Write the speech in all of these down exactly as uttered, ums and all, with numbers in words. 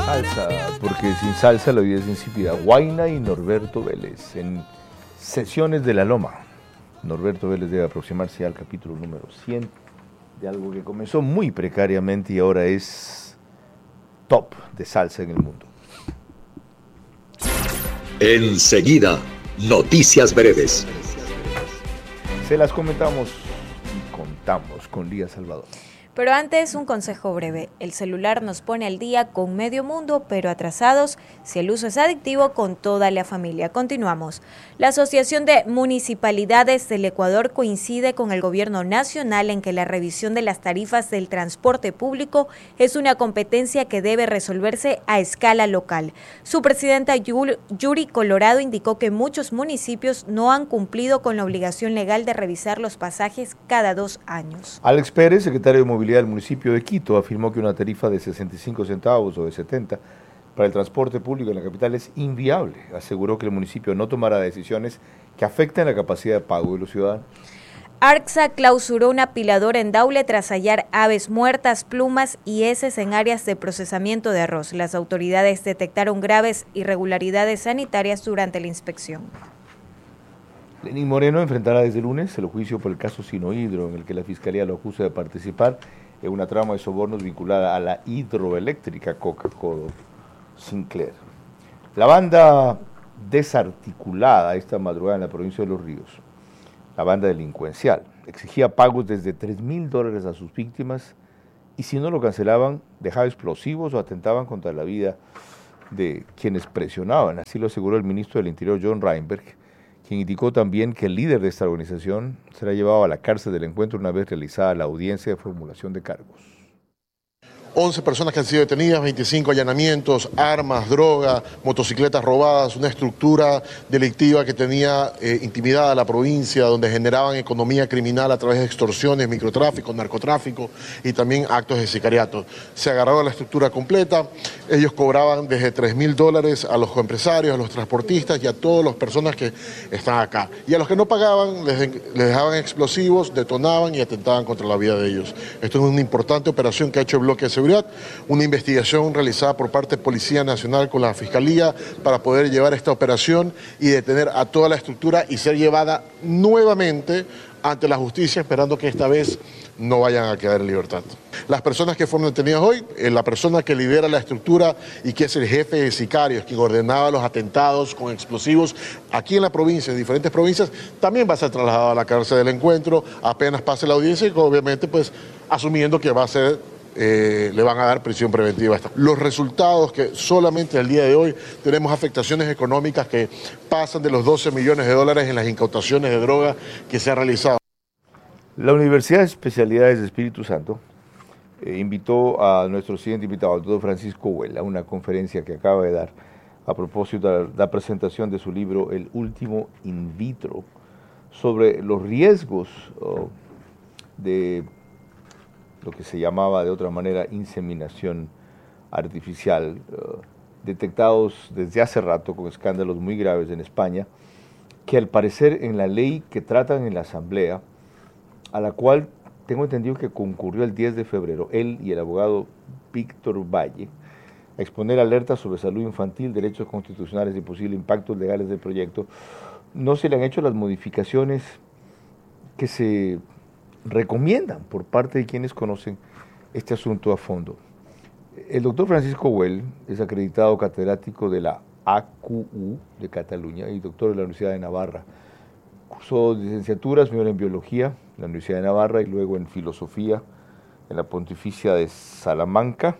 salsa, porque sin salsa la vida es insípida. Huayna y Norberto Vélez, en Sesiones de la Loma. Norberto Vélez debe aproximarse al capítulo número cien de algo que comenzó muy precariamente y ahora es top de salsa en el mundo. Enseguida, noticias breves. Se las comentamos y contamos con Lía Salvador. Pero antes, un consejo breve. El celular nos pone al día con medio mundo, pero atrasados si el uso es adictivo con toda la familia. Continuamos. La Asociación de Municipalidades del Ecuador coincide con el gobierno nacional en que la revisión de las tarifas del transporte público es una competencia que debe resolverse a escala local. Su presidenta Yuri Colorado indicó que muchos municipios no han cumplido con la obligación legal de revisar los pasajes cada dos años. Alex Pérez, secretario de Movilidad del municipio de Quito, afirmó que una tarifa de sesenta y cinco centavos o de setenta para el transporte público en la capital es inviable. Aseguró que el municipio no tomará decisiones que afecten la capacidad de pago de los ciudadanos. ARCSA clausuró una apiladora en Daule tras hallar aves muertas, plumas y heces en áreas de procesamiento de arroz. Las autoridades detectaron graves irregularidades sanitarias durante la inspección. Lenín Moreno enfrentará desde el lunes el juicio por el caso Sinohidro, en el que la Fiscalía lo acusa de participar en una trama de sobornos vinculada a la hidroeléctrica Coca-Cola Sinclair. La banda desarticulada esta madrugada en la provincia de Los Ríos, la banda delincuencial, exigía pagos desde tres mil dólares a sus víctimas y si no lo cancelaban, dejaba explosivos o atentaban contra la vida de quienes presionaban. Así lo aseguró el ministro del Interior, John Reinberg, quien indicó también que el líder de esta organización será llevado a la cárcel del encuentro una vez realizada la audiencia de formulación de cargos. once personas que han sido detenidas, veinticinco allanamientos, armas, droga, motocicletas robadas, una estructura delictiva que tenía eh, intimidada la provincia, donde generaban economía criminal a través de extorsiones, microtráfico, narcotráfico y también actos de sicariato. Se agarraba la estructura completa, ellos cobraban desde tres mil dólares a los empresarios, a los transportistas y a todas las personas que están acá. Y a los que no pagaban les, les dejaban explosivos, detonaban y atentaban contra la vida de ellos. Esto es una importante operación que ha hecho el bloque de seguridad, una investigación realizada por parte de Policía Nacional con la Fiscalía para poder llevar esta operación y detener a toda la estructura y ser llevada nuevamente ante la justicia, esperando que esta vez no vayan a quedar en libertad. Las personas que fueron detenidas hoy, eh, la persona que lidera la estructura y que es el jefe de sicarios, quien ordenaba los atentados con explosivos aquí en la provincia, en diferentes provincias, también va a ser trasladado a la cárcel del encuentro apenas pase la audiencia y obviamente pues asumiendo que va a ser Eh, le van a dar prisión preventiva. Los resultados que solamente al día de hoy tenemos afectaciones económicas que pasan de los doce millones de dólares en las incautaciones de droga que se han realizado. La Universidad de Especialidades de Espíritu Santo eh, invitó a nuestro siguiente invitado, el doctor Francisco Huel, a una conferencia que acaba de dar a propósito de la presentación de su libro El último in vitro, sobre los riesgos oh, de lo que se llamaba de otra manera inseminación artificial, uh, detectados desde hace rato con escándalos muy graves en España, que al parecer en la ley que tratan en la Asamblea, a la cual tengo entendido que concurrió el diez de febrero, él y el abogado Víctor Valle, a exponer alertas sobre salud infantil, derechos constitucionales y posibles impactos legales del proyecto, no se le han hecho las modificaciones que se recomiendan por parte de quienes conocen este asunto a fondo. El doctor Francisco Huel es acreditado catedrático de la A Q U de Cataluña y doctor de la Universidad de Navarra. Cursó licenciaturas, primero en Biología en la Universidad de Navarra y luego en Filosofía en la Pontificia de Salamanca.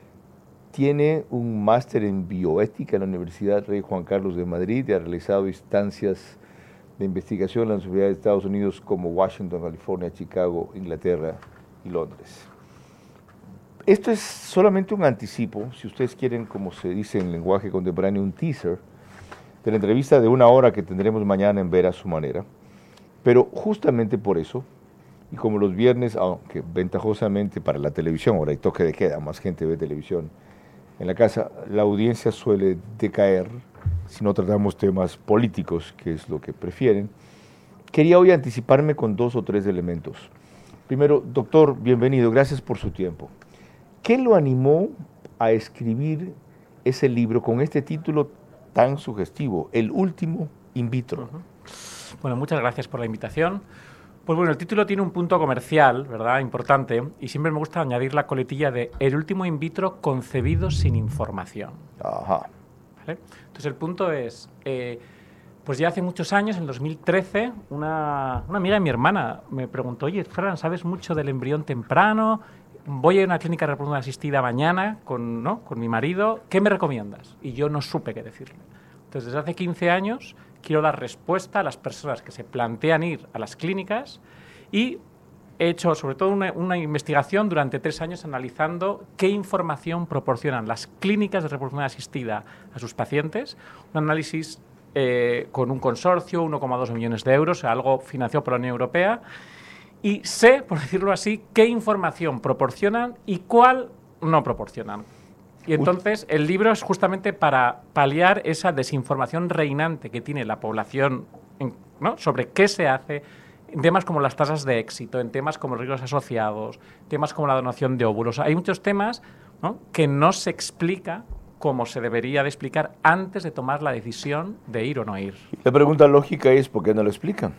Tiene un máster en Bioética en la Universidad Rey Juan Carlos de Madrid y ha realizado instancias de investigación en las universidades de Estados Unidos como Washington, California, Chicago, Inglaterra y Londres. Esto es solamente un anticipo, si ustedes quieren, como se dice en lenguaje contemporáneo, un teaser, de la entrevista de una hora que tendremos mañana en Ver a su manera. Pero justamente por eso, y como los viernes, aunque ventajosamente para la televisión, ahora hay toque de queda, más gente ve televisión en la casa, la audiencia suele decaer si no tratamos temas políticos, que es lo que prefieren. Quería hoy anticiparme con dos o tres elementos. Primero, doctor, bienvenido, gracias por su tiempo. ¿Qué lo animó a escribir ese libro con este título tan sugestivo, El último in vitro? Uh-huh. Bueno, muchas gracias por la invitación. Pues bueno, el título tiene un punto comercial, ¿verdad?, importante, y siempre me gusta añadir la coletilla de el último in vitro concebido sin información. Ajá. ¿Vale? Entonces el punto es, eh, pues ya hace muchos años, en dos mil trece, una, una amiga de mi hermana me preguntó, oye, Fran, ¿sabes mucho del embrión temprano? Voy a una clínica de reproducción asistida mañana con, ¿no? con mi marido, ¿qué me recomiendas? Y yo no supe qué decirle. Entonces, desde hace quince años quiero dar respuesta a las personas que se plantean ir a las clínicas y he hecho sobre todo una, una investigación durante tres años analizando qué información proporcionan las clínicas de reproducción asistida a sus pacientes, un análisis eh, con un consorcio, uno coma dos millones de euros, algo financiado por la Unión Europea, y sé, por decirlo así, qué información proporcionan y cuál no proporcionan. Y entonces el libro es justamente para paliar esa desinformación reinante que tiene la población, ¿no?, sobre qué se hace en temas como las tasas de éxito, en temas como riesgos asociados, temas como la donación de óvulos. Hay muchos temas, ¿no?, que no se explica como se debería de explicar antes de tomar la decisión de ir o no ir. La pregunta lógica es, ¿por qué no lo explican?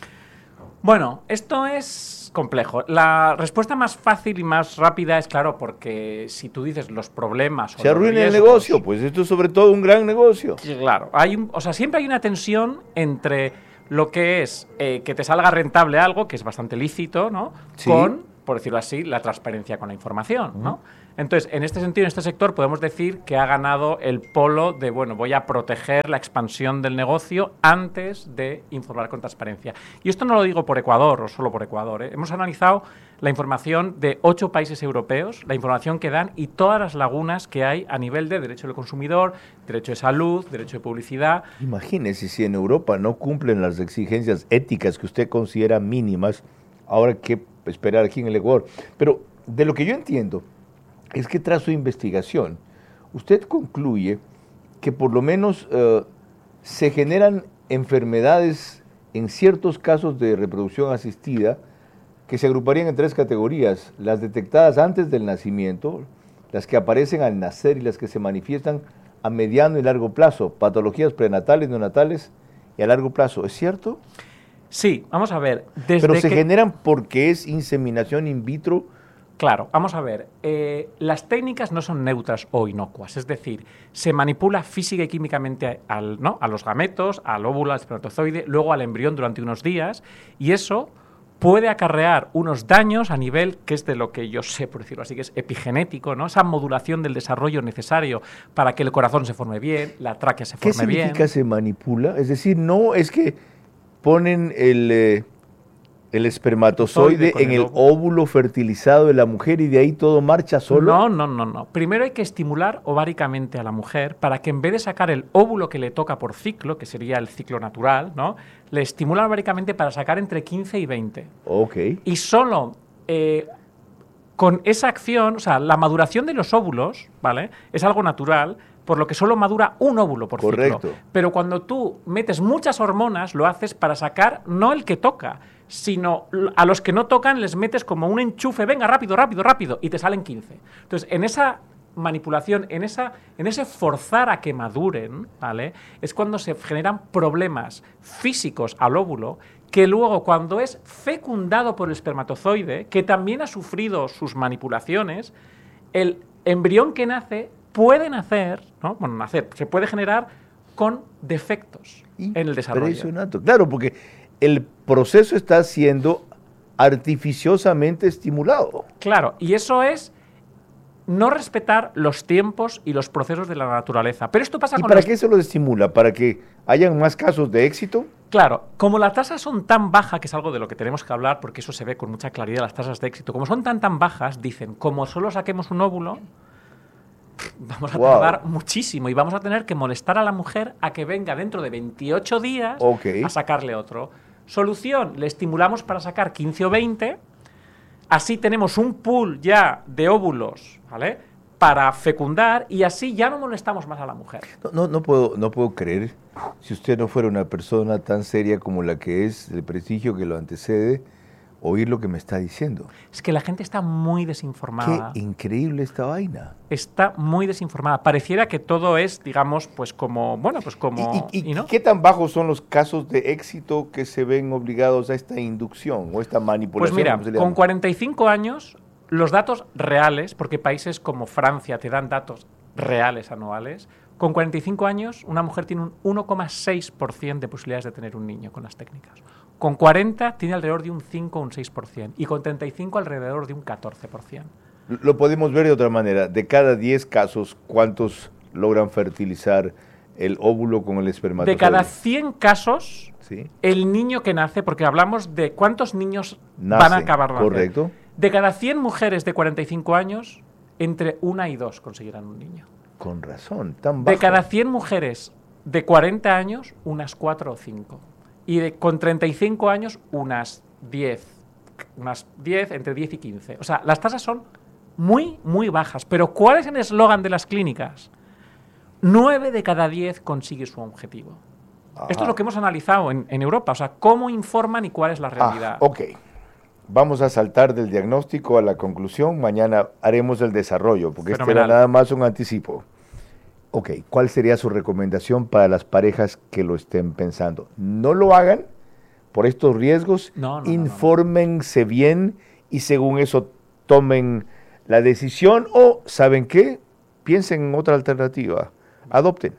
Bueno, esto es complejo. La respuesta más fácil y más rápida es, claro, porque si tú dices los problemas... Se arruina el negocio, pues esto es sobre todo un gran negocio. Claro, hay un, o sea, siempre hay una tensión entre lo que es eh, que te salga rentable algo, que es bastante lícito, ¿no?, sí, con, por decirlo así, la transparencia con la información, ¿no? Uh-huh. Entonces, en este sentido, en este sector, podemos decir que ha ganado el polo de, bueno, voy a proteger la expansión del negocio antes de informar con transparencia. Y esto no lo digo por Ecuador o solo por Ecuador, ¿eh? Hemos analizado la información de ocho países europeos, la información que dan y todas las lagunas que hay a nivel de derecho del consumidor, derecho de salud, derecho de publicidad. Imagínese si en Europa no cumplen las exigencias éticas que usted considera mínimas, ahora qué esperar aquí en el Ecuador. Pero de lo que yo entiendo es que tras su investigación, usted concluye que por lo menos uh, se generan enfermedades en ciertos casos de reproducción asistida que se agruparían en tres categorías: las detectadas antes del nacimiento, las que aparecen al nacer y las que se manifiestan a mediano y largo plazo, patologías prenatales, neonatales y a largo plazo. ¿Es cierto? Sí, vamos a ver. Desde Pero se que... generan porque es inseminación in vitro. Claro, vamos a ver, eh, las técnicas no son neutras o inocuas, es decir, se manipula física y químicamente al, ¿no?, a los gametos, al óvulo, al espermatozoide, luego al embrión durante unos días, y eso puede acarrear unos daños a nivel, que es de lo que yo sé, por decirlo así, que es epigenético, ¿no?, esa modulación del desarrollo necesario para que el corazón se forme bien, la tráquea se forme bien. ¿Qué significa se manipula? Es decir, no es que ponen el... Eh... el espermatozoide en el óvulo fertilizado de la mujer y de ahí todo marcha solo. No, no, no, no. Primero hay que estimular ováricamente a la mujer para que en vez de sacar el óvulo que le toca por ciclo, que sería el ciclo natural, ¿no?, le estimulan ováricamente para sacar entre quince y veinte. Ok. Y solo eh, con esa acción, o sea, la maduración de los óvulos, ¿vale?, es algo natural, por lo que solo madura un óvulo por Correcto. ciclo. Pero cuando tú metes muchas hormonas, lo haces para sacar no el que toca, sino a los que no tocan les metes como un enchufe, venga, rápido, rápido, rápido, y te salen quince. Entonces, en esa manipulación, en, esa, en ese forzar a que maduren, ¿vale?, es cuando se generan problemas físicos al óvulo, que luego cuando es fecundado por el espermatozoide, que también ha sufrido sus manipulaciones, el embrión que nace puede nacer, ¿no?, bueno, nacer, se puede generar con defectos en el desarrollo. Impresionante, claro, porque el proceso está siendo artificiosamente estimulado. Claro, y eso es no respetar los tiempos y los procesos de la naturaleza. Pero esto pasa ¿Y con para los... qué se lo estimula? ¿Para que hayan más casos de éxito? Claro, como las tasas son tan bajas, que es algo de lo que tenemos que hablar, porque eso se ve con mucha claridad, las tasas de éxito, como son tan tan bajas, dicen, como solo saquemos un óvulo, vamos a wow. tardar muchísimo y vamos a tener que molestar a la mujer a que venga dentro de veintiocho días okay. a sacarle otro. Solución, le estimulamos para sacar quince o veinte, así tenemos un pool ya de óvulos, ¿vale?, para fecundar y así ya no molestamos más a la mujer. No, no, no, puedo, no puedo creer, si usted no fuera una persona tan seria como la que es, el prestigio que lo antecede, oír lo que me está diciendo. Es que la gente está muy desinformada. Qué increíble esta vaina. Está muy desinformada. Pareciera que todo es, digamos, pues como, bueno, pues como... ¿Y, y, ¿y no? qué tan bajos son los casos de éxito que se ven obligados a esta inducción o esta manipulación? Pues mira, ¿cómo se le con llama? cuarenta y cinco años, los datos reales, porque países como Francia te dan datos reales anuales, con cuarenta y cinco años una mujer tiene un uno coma seis por ciento de posibilidades de tener un niño con las técnicas. Con cuarenta tiene alrededor de un cinco o un seis por ciento y con treinta y cinco alrededor de un catorce por ciento. Lo podemos ver de otra manera. De cada diez casos, ¿cuántos logran fertilizar el óvulo con el espermatozoide? De cada cien casos, ¿sí? El niño que nace, porque hablamos de cuántos niños Nacen, van a acabar nacer. Correcto. De cada cien mujeres de cuarenta y cinco años, entre una y dos conseguirán un niño. Con razón, tan bajo. De cada cien mujeres de cuarenta años, unas cuatro o cinco. Y de, con treinta y cinco años, unas diez. Unas diez, entre diez y quince. O sea, las tasas son muy, muy bajas. Pero ¿cuál es el eslogan de las clínicas? nueve de cada diez consigue su objetivo. Ajá. Esto es lo que hemos analizado en, en Europa. O sea, cómo informan y cuál es la realidad. Ah, ok. Vamos a saltar del diagnóstico a la conclusión. Mañana haremos el desarrollo, porque Fenomenal. este era nada más un anticipo. Ok, ¿cuál sería su recomendación para las parejas que lo estén pensando? No lo hagan por estos riesgos, no, no, infórmense no, no. bien y según eso tomen la decisión o, ¿saben qué? Piensen en otra alternativa, adopten.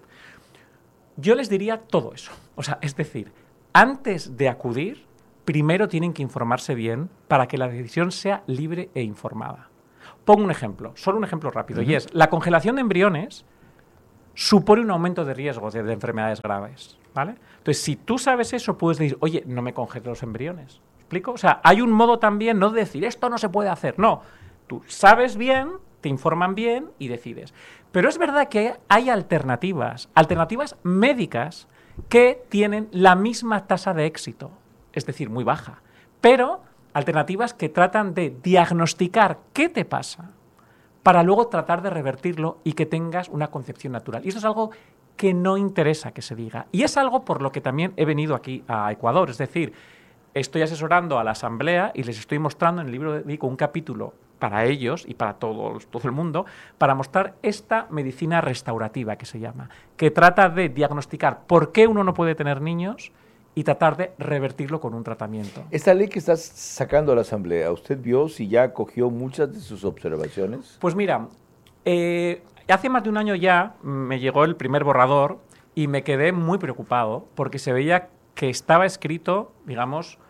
Yo les diría todo eso. O sea, es decir, antes de acudir, primero tienen que informarse bien para que la decisión sea libre e informada. Pongo un ejemplo, solo un ejemplo rápido, uh-huh. y es, la congelación de embriones supone un aumento de riesgos de, de enfermedades graves, ¿vale? Entonces, si tú sabes eso, puedes decir, oye, no me congeles los embriones. ¿Me explico? O sea, hay un modo también, no de decir, esto no se puede hacer. No, tú sabes bien, te informan bien y decides. Pero es verdad que hay alternativas, alternativas médicas que tienen la misma tasa de éxito, es decir, muy baja, pero alternativas que tratan de diagnosticar qué te pasa para luego tratar de revertirlo y que tengas una concepción natural. Y eso es algo que no interesa que se diga. Y es algo por lo que también he venido aquí a Ecuador. Es decir, estoy asesorando a la Asamblea y les estoy mostrando en el libro dedico un capítulo para ellos y para todos, todo el mundo, para mostrar esta medicina restaurativa que se llama, que trata de diagnosticar por qué uno no puede tener niños y tratar de revertirlo con un tratamiento. Esta ley que estás sacando a la Asamblea, ¿usted vio si ya acogió muchas de sus observaciones? Pues mira, eh, hace más de un año ya me llegó el primer borrador y me quedé muy preocupado porque se veía que estaba escrito, digamos,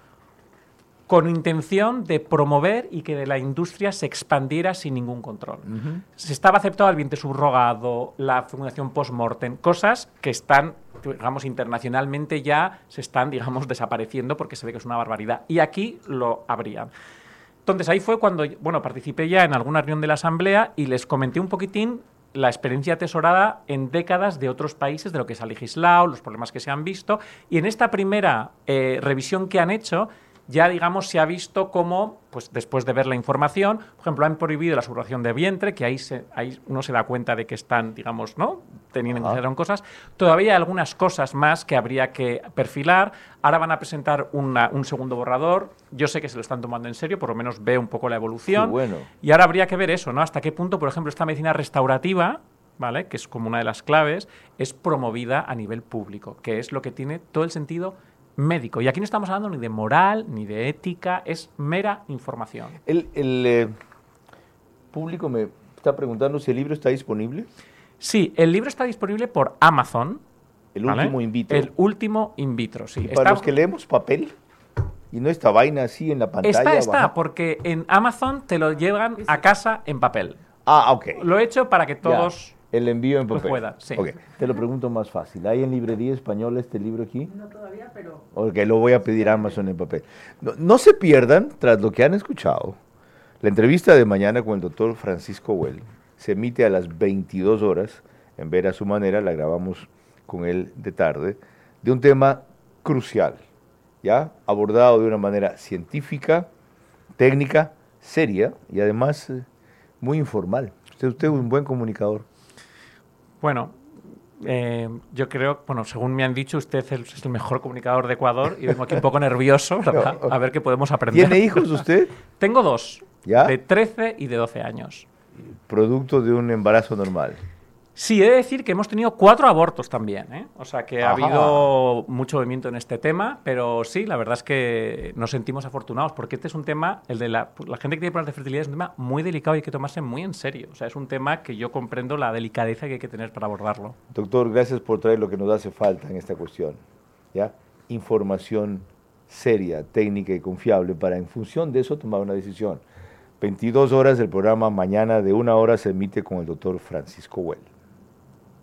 con intención de promover y que la industria se expandiera sin ningún control. Uh-huh. Se estaba aceptado el vientre subrogado, la fecundación post-mortem, cosas que están, digamos, internacionalmente ya se están, digamos, desapareciendo porque se ve que es una barbaridad. Y aquí lo habrían. Entonces, ahí fue cuando, bueno, participé ya en alguna reunión de la Asamblea y les comenté un poquitín la experiencia atesorada en décadas de otros países, de lo que se ha legislado, los problemas que se han visto. Y en esta primera eh, revisión que han hecho, ya, digamos, se ha visto cómo, pues después de ver la información, por ejemplo, han prohibido la subrogación de vientre, que ahí, se, ahí uno se da cuenta de que están, digamos, ¿no?, teniendo en consideración cosas. Todavía hay algunas cosas más que habría que perfilar. Ahora van a presentar una, un segundo borrador. Yo sé que se lo están tomando en serio, por lo menos veo un poco la evolución. Qué bueno. Y ahora habría que ver eso, ¿no? Hasta qué punto, por ejemplo, esta medicina restaurativa, ¿vale?, que es como una de las claves, es promovida a nivel público, que es lo que tiene todo el sentido médico. Y aquí no estamos hablando ni de moral, ni de ética, es mera información. El, el eh, público me está preguntando si el libro está disponible. Sí, el libro está disponible por Amazon. El ¿vale? último in vitro. El último in vitro, sí. Y para está... los que leemos papel y no esta vaina así en la pantalla. Está, está, baja. porque en Amazon te lo llevan a casa en papel. Ah, ok. Lo he hecho para que todos... Ya. El envío en papel. Pues pueda, sí. Okay. Te lo pregunto más fácil. ¿Hay en librería española este libro aquí? No todavía, pero... Ok, lo voy a pedir a Amazon en papel. No, no se pierdan, tras lo que han escuchado, la entrevista de mañana con el doctor Francisco Well. Se emite a las veintidós horas, en Ver a su manera, la grabamos con él de tarde, de un tema crucial, ¿ya? Abordado de una manera científica, técnica, seria y además eh, muy informal. Usted, usted es un buen comunicador. Bueno, Eh, yo creo, bueno, según me han dicho, usted es el mejor comunicador de Ecuador y vengo aquí un poco nervioso, ¿verdad? A ver qué podemos aprender. ¿Tiene hijos usted? Tengo dos, ¿Ya? De trece y de doce años. Producto de un embarazo normal. Sí, he de decir que hemos tenido cuatro abortos también, ¿eh? O sea que ha Ajá. habido mucho movimiento en este tema, pero sí, la verdad es que nos sentimos afortunados porque este es un tema, el de la, la gente que tiene problemas de fertilidad es un tema muy delicado y hay que tomarse muy en serio. O sea, es un tema que yo comprendo la delicadeza que hay que tener para abordarlo. Doctor, gracias por traer lo que nos hace falta en esta cuestión. ¿Ya? Información seria, técnica y confiable para, en función de eso, tomar una decisión. veintidós horas del programa mañana de una hora se emite con el doctor Francisco Well.